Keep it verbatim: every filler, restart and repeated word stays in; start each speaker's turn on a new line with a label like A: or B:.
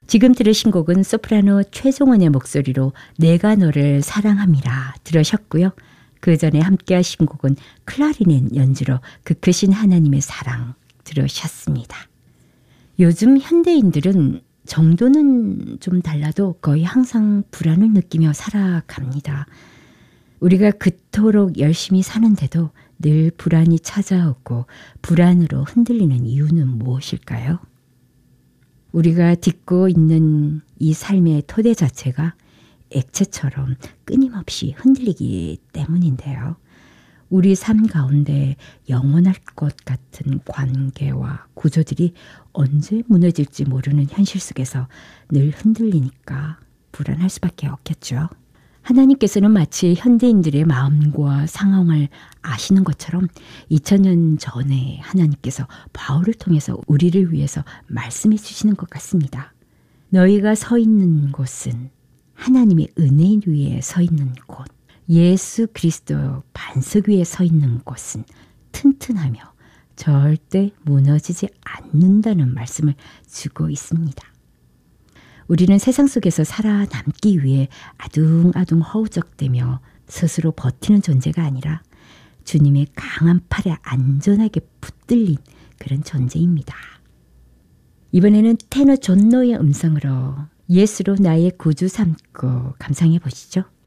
A: 지금 들으신 곡은 소프라노 최종원의 목소리로 내가 너를 사랑함이라 들으셨고요. 그 전에 함께 하신 곡은 클라리넷 연주로 그 크신 하나님의 사랑 들으셨습니다. 요즘 현대인들은 정도는 좀 달라도 거의 항상 불안을 느끼며 살아갑니다. 우리가 그토록 열심히 사는데도 늘 불안이 찾아오고 불안으로 흔들리는 이유는 무엇일까요? 우리가 딛고 있는 이 삶의 토대 자체가 액체처럼 끊임없이 흔들리기 때문인데요. 우리 삶 가운데 영원할 것 같은 관계와 구조들이 언제 무너질지 모르는 현실 속에서 늘 흔들리니까 불안할 수밖에 없겠죠. 하나님께서는 마치 현대인들의 마음과 상황을 아시는 것처럼 이천 년 전에 하나님께서 바울을 통해서 우리를 위해서 말씀해 주시는 것 같습니다. 너희가 서 있는 곳은 하나님의 은혜 위에 서 있는 곳, 예수 그리스도 반석 위에 서 있는 곳은 튼튼하며 절대 무너지지 않는다는 말씀을 주고 있습니다. 우리는 세상 속에서 살아남기 위해 아둥아둥 허우적대며 스스로 버티는 존재가 아니라 주님의 강한 팔에 안전하게 붙들린 그런 존재입니다. 이번에는 테너 존 노의 음성으로 예수로 나의 구주 삼고 감상해 보시죠.